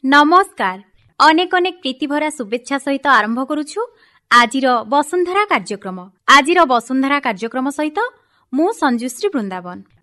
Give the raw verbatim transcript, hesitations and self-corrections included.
नमस्कार अनेक अनेक प्रीतिभरा शुभेच्छा सहित आरंभ करुछु आजिर वसुंधरा कार्यक्रम। आजिर वसुंधरा कार्यक्रम सहित मु संजुश्री वृंदावन।